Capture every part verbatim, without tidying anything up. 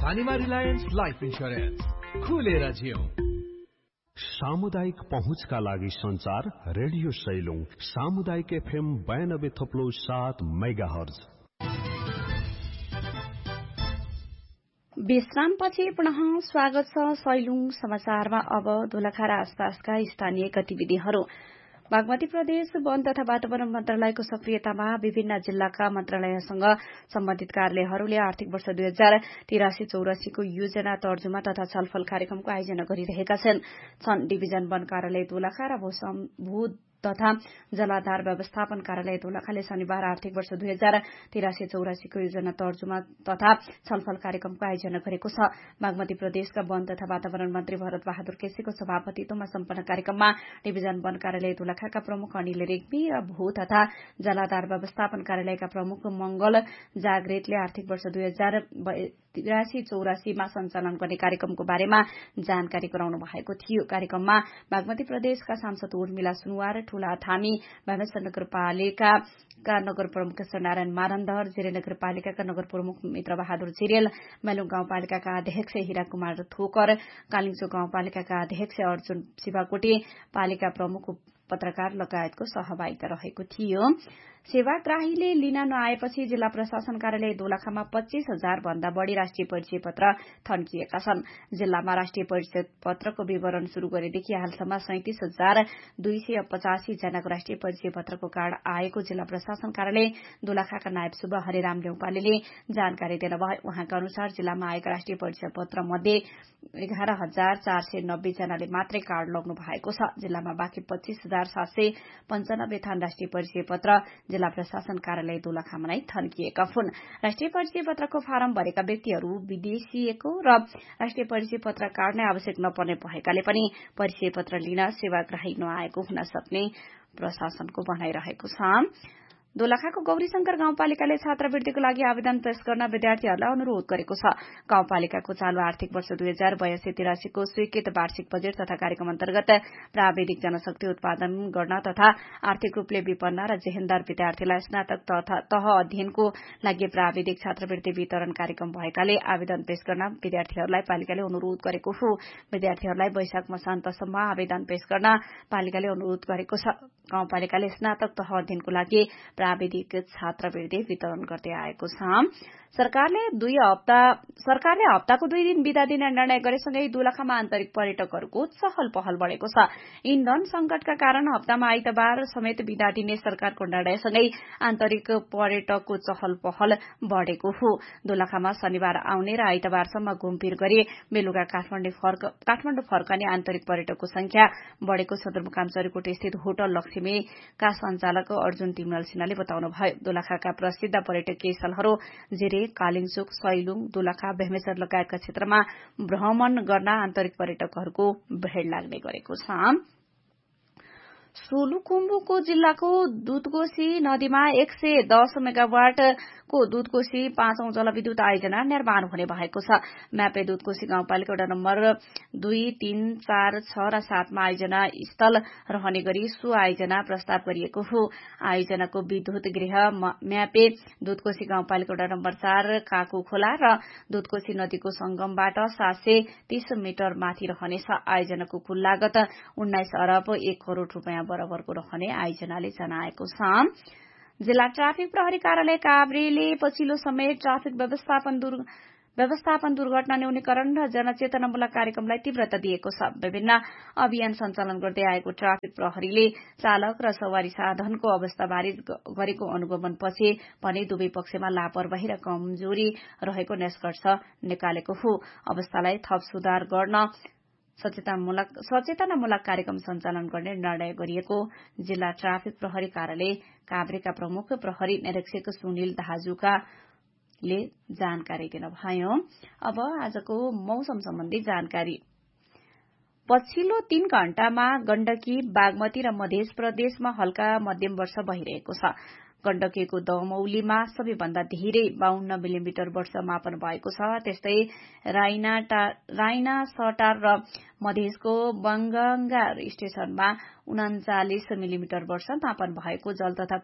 खानीमा Reliance life insurance, खुलेर जियौं। सामुदायिक पहुँचका लागि संचार रेडियो सैलुङ सामुदायिक एफएम बयानब्बे थप्लो सात मेगा हर्ज। विश्रामपछि पुनः स्वागत छ सैलुङ समाचारमा। अब दोलखा र आसपासका स्थानीय गतिविधिहरू। बागमती प्रदेश वन तथा वातावरण मन्त्रालयको सक्रियतामा विभिन्न जिल्लाका मन्त्रालयसँग सम्बन्धित कार्यालयहरूले आर्थिक वर्ष दुई हजार तिरासी चौरासीको योजना तर्जुमा तथा छलफल कार्यक्रमको आयोजना गरिरहेका छन्। डिभिजन वन कार्यालय दोलखा र भू तथा जलाधार व्यवस्थापन कार्यालय दोलखाले शनिबार आर्थिक वर्ष दुई हजार तिरासी चौरासीको योजना तर्जुमा तथा छलफल कार्यक्रमको आयोजना गरेको छ। बागमती प्रदेशका वन तथा वातावरण मन्त्री भरत बहादुर केसीको सभापतित्वमा सम्पन्न कार्यक्रममा डिभिजन वन कार्यालय दोलखाका प्रमुख अनिल रेग्मी र भू तथा जलाधार व्यवस्थापन कार्यालयका प्रमुख मंगल जागरेतले आर्थिक वर्ष दुई हजार तिरासी चौरासीमा सञ्चालन गर्ने कार्यक्रमको बारेमा जानकारी गराउनु भएको थियो। कार्यक्रममा बागमती प्रदेशका सांसद उर्मिला सुनुवार, ठूला थामी, भैमेश्वर नगरपालिकाका नगर प्रमुख नारायण मारन्धर, जिरे नगरपालिकाका नगर प्रमुख मित्र बहादुर जिरेल, मेलुङ गाउँपालिकाका अध्यक्ष हिरा कुमार थोकर, कालिङचोक गाउँपालिकाका अध्यक्ष अर्जुन शिवाकोटी, पालिका प्रमुख पत्रकार लगायतको सहभागिता रहेको थियो। सेवाग्राहीले लिन नआएपछि जिल्ला प्रशासन कार्यालय दोलखामा पच्चीस हजार भन्दा बढ़ी राष्ट्रिय परिचय पत्र थन्किएका छन्। जिल्लामा राष्ट्रिय परिचय पत्रको विवरण शुरू गरेदेखि हालसम्म सैंतिस हजार दुई सय पचासी जनाको राष्ट्रिय परिचय पत्रको कार्ड आएको जिल्ला प्रशासन कार्यालय दोलखाका नायब सुब्बा हरिराम न्यौपालेले जानकारी दिनुभयो। उहाँका अनुसार जिल्लामा आएका राष्ट्रिय परिचय पत्र मध्ये एघार हजार चार सय नब्बे जनाले मात्रै कार्ड लग्नु भएको छ। जिल्लामा बाँकी पच्चीस हजार सात सय पञ्चानब्बे थान राष्ट्रिय परिचय पत्र जिल्ला प्रशासन कार्यालय दोलखामा नै थन्किएका हुन्। राष्ट्रिय परिचय पत्रको फारम भरेका व्यक्तिहरू विदेशिएको र राष्ट्रिय परिचय पत्र कार्ड नै आवश्यक नपर्ने भएकाले पनि परिचय पत्र लिन सेवाग्राही नआएको हुन सक्ने प्रशासनको भनाइरहेको छ। दोलखाको गौरीशंकर गाउँपालिकाले छात्रवृत्तिको लागि आवेदन पेश गर्न विद्यार्थीहरूलाई अनुरोध गरेको छ। गाउँपालिकाको चालू आर्थिक वर्ष दुई हजार बयासी तिरासीको स्वीकृत वार्षिक बजेट तथा कार्यक्रम अन्तर्गत प्राविधिक जनशक्ति उत्पादन गर्न तथा आर्थिक रूपले विपन्न र जेहेन्दार विद्यार्थीलाई स्नातक तह अध्ययनको लागि प्राविधिक छात्रवृत्ति वितरण कार्यक्रम भएकाले आवेदन पेश गर्न विद्यार्थीहरूलाई पालिकाले अनुरोध गरेको हो। विद्यार्थीहरूलाई वैशाख मसान्तसम्म आवेदन पेश गर्न पालिकाले अनुरोध गरेको छ। गाउँपालिकाले स्नातक तह अध्ययनको लागि प्राविधिक छात्रवृत्ति वितरण गर्दै आएको छ। सरकारले दुई हप्ता सरकारले हप्ताको दुई दिन बिदा दिने निर्णय गरेसँगै दोलखामा आन्तरिक पर्यटकहरूको चहल पहल बढ़ेको छ। इन्धन संकटका कारण हप्तामा आइतबार समेत बिदा दिने सरकारको निर्णयसँगै आन्तरिक पर्यटकको चहल पहल बढ़ेको हो। दोलखामा शनिबार आउने र आइतबारसम्म घुमफिर गरी बेलुका काठमाडौँ फर्कने आन्तरिक पर्यटकको संख्या बढ़ेको सदरमुकाम चरीकोट स्थित होटल लक्ष्मीका संचालक अर्जुन तिमल सिन्हाले बताउनुभयो। दोलखाका प्रसिद्ध पर्यटकीय स्थलहरू जिरे, कालिङचोक, सैलुङ, दोलखा, भैमेश्वर लगायतका क्षेत्रमा भ्रमण गर्न आन्तरिक पर्यटकहरूको भेड़ लाग्ने गरेको छ। सोलुखुम्बुको जिल्लाको दुधकोशी नदीमा एक सय दस मेगावाटको दुधकोशी पाँचौं जलविद्युत आयोजना निर्माण हुने भएको छ। म्यापे दुधकोशी गाउँपालिका वडा नम्बर दुई तीन चार छ र सातमा आयोजना स्थल रहने गरी सो आयोजना प्रस्ताव गरिएको हो। आयोजनाको विद्युत गृह म्यापे दुधकोशी गाउँपालिका वडा नम्बर चार काकु खोला र दुधकोशी नदीको संगमबाट सात सय तीस मिटर माथि रहनेछ। आयोजनाको कुल लागत उन्नाइस अरब एक करोड़ रूपियाँ बराबरको रहने आयोजनाले जनाएको छ। जिल्ला ट्राफिक प्रहरी कार्यालय काभ्रेले पछिल्लो समय ट्राफिक व्यवस्थापन व्यवस्थापन दुर्घटना न्यूनीकरण र जनचेतनामूलक कार्यक्रमलाई तीव्रता दिएको छ। विभिन्न अभियान सञ्चालन गर्दै आएको ट्राफिक प्रहरीले चालक र सवारी साधनको अवस्थाबारे गरेको अनुगमनपछि भने दुवै पक्षमा लापरवाही र कमजोरी रहेको निष्कर्ष निकालेको हो। अवस्थालाई थप सुधार गर्न सचेतनामूलक कार्यक्रम सञ्चालन गर्ने निर्णय गरिएको जिल्ला ट्राफिक प्रहरी कार्यालय काभ्रेका प्रमुख प्रहरी निरीक्षक सुनिल दाजुकाले जानकारी दिनुभयो। अब आजको मौसम सम्बन्धी जानकारी। पछिल्लो तीन घण्टामा गण्डकी, बागमती र मध्य प्रदेशमा हल्का मध्यम वर्षा भइरहेको छ। गण्डकीको दमौलीमा सबैभन्दा धेरै बाहन्न मिलिमिटर वर्षा मापन भएको छ। त्यस्तै राइना सटार र मधेसको बंगंगा स्टेशनमा उनाचालिस मिलिमिटर वर्षा मापन भएको जल तथा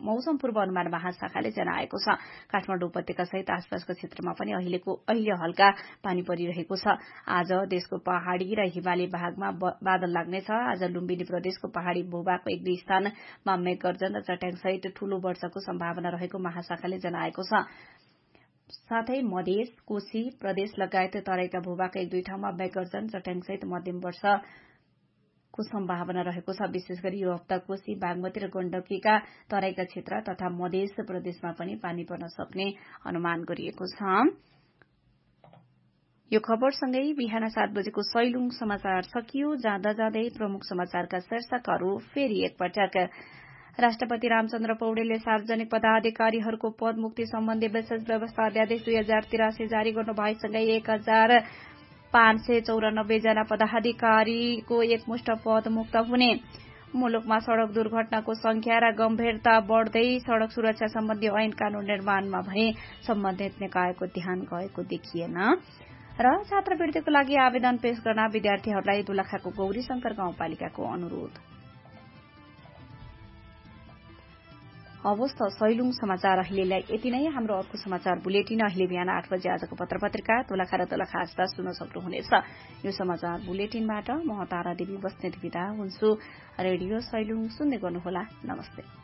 मौसम पूर्वानुमान महाशाखाले जनाएको छ। काठमाडौँ उपत्यका सहित आसपासको क्षेत्रमा पनि अहिलेको अहिले हल्का पानी परिरहेको छ। आज देशको पहाड़ी र हिमाली भागमा बादल लाग्नेछ। आज लुम्बिनी प्रदेशको पहाड़ी भूभागको एक दुई स्थानमा मेघगर्जन र चट्याङसहित ठूलो वर्षाको सम्भावना रहेको महाशाखाले जनाएको छ। साथै मधेस, कोशी प्रदेश लगायत तराईका भूभागका एक दुई ठाउँमा मेघगर्जन चट्याङसहित मध्यम वर्षाको सम्भावना रहेको छ। विशेष गरी यो हप्ता कोशी, बागमती र गण्डकीका तराईका क्षेत्र तथा मधेस प्रदेशमा पनि पानी पर्न सक्ने अनुमान गरिएको छ। यो खबरसँगै बिहान सात बजेको सैलुङ समाचार सकियो। जाँदा जाँदै प्रमुख समाचारका शीर्षकहरू फेरि एकपटक। राष्ट्रपति रामचन्द्र पौडेलले सार्वजनिक पदाधिकारीहरूको पदमुक्ति सम्बन्धी विशेष व्यवस्था अध्यादेश दुई हजार तिरासी जारी गर्नु भएसँगै एक हजार पाँच सय चौरानब्बे जना पदाधिकारीको एकमुष्ट पदमुक्त हुने। मुलुकमा सड़क दुर्घटनाको संख्या र गम्भीरता बढ़दै सड़क सुरक्षा सम्बन्धी ऐन कानून निर्माणमा भने सम्बन्धित निकायको ध्यान गएको देखिएन। र छात्रवृत्तिको लागि आवेदन पेश गर्न विद्यार्थीहरूलाई दोलखाको गौरी शंकर गाउँपालिकाको अनुरोध। हवस् त सैलुङ समाचार अहिलेलाई यति नै। हाम्रो अर्को समाचार बुलेटिन अहिले बिहान आठ बजे आजको पत्र पत्रिका दोलखा र दोलखा आसपास सुन्न सक्नुहुनेछ। यो समाचार बुलेटिनबाट म तारा देवी बस्नेत बिदा हुन्छु। रेडियो सैलुङ सुन्दै गर्नुहोला। नमस्ते।